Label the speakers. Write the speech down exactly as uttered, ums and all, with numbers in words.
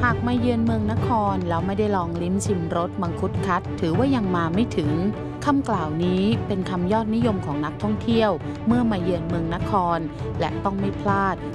Speaker 1: ากมาเยือนเมืองนครแล้วไม่ได้ลองลิ้มชิมรสมังคุดคัดถือว่ายังมาไม่ถึงคำกล่าวนี้เป็นคำยอดนิยมของนักท่องเที่ยวเมื่อมาเยือนเมืองนครและต้องไม่พลาด